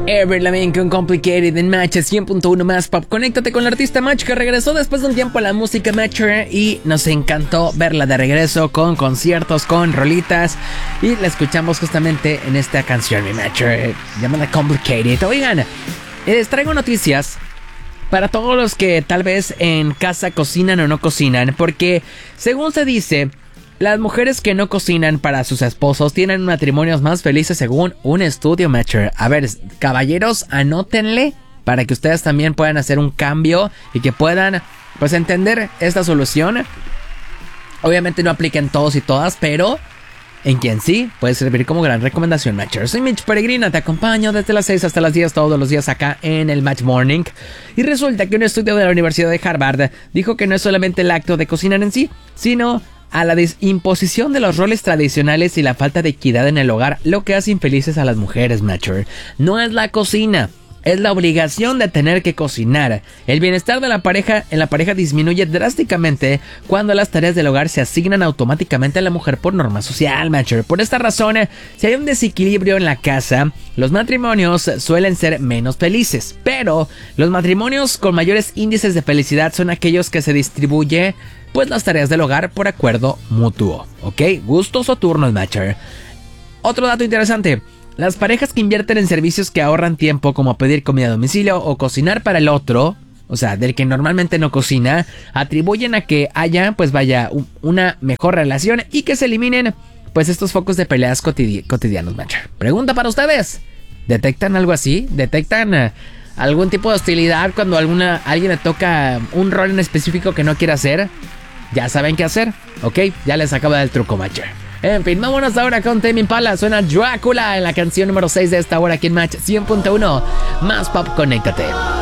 Avril Lavigne con Complicated en Match 100.1 más pop. Conéctate con el artista Match, que regresó después de un tiempo a la música Match, y nos encantó verla de regreso con conciertos, con rolitas, y la escuchamos justamente en esta canción, mi Match, llamada Complicated. Oigan, les traigo noticias para todos los que tal vez en casa cocinan o no cocinan, porque según se dice, las mujeres que no cocinan para sus esposos tienen matrimonios más felices según un estudio, Matcher. A ver, caballeros, anótenle para que ustedes también puedan hacer un cambio y que puedan, pues, entender esta solución. Obviamente no apliquen todos y todas, pero en quien sí puede servir como gran recomendación, Matcher. Soy Mitch Peregrina, te acompaño desde las 6 hasta las 10 todos los días acá en el Match Morning. Y resulta que un estudio de la Universidad de Harvard dijo que no es solamente el acto de cocinar en sí, sino a la imposición de los roles tradicionales y la falta de equidad en el hogar lo que hace infelices a las mujeres, Matcher. No es la cocina, es la obligación de tener que cocinar. El bienestar de la pareja disminuye drásticamente cuando las tareas del hogar se asignan automáticamente a la mujer por norma social, Matcher. Por esta razón, si hay un desequilibrio en la casa, los matrimonios suelen ser menos felices. Pero los matrimonios con mayores índices de felicidad son aquellos que se distribuye pues las tareas del hogar por acuerdo mutuo, ¿ok? Gustos o turnos, Matcher. Otro dato interesante: las parejas que invierten en servicios que ahorran tiempo, como pedir comida a domicilio o cocinar para el otro, o sea, del que normalmente no cocina, atribuyen a que haya, pues vaya, una mejor relación y que se eliminen, pues, estos focos de peleas cotidianos, Matcher. Pregunta para ustedes: ¿detectan algo así? ¿Detectan algún tipo de hostilidad cuando alguien le toca un rol en específico que no quiere hacer? Ya saben qué hacer, ¿ok? Ya les acabo del truco, Matcher. En fin, vámonos ahora con Tame Impala. Suena Drácula en la canción número 6 de esta hora aquí en Match 100.1 más pop. Conéctate.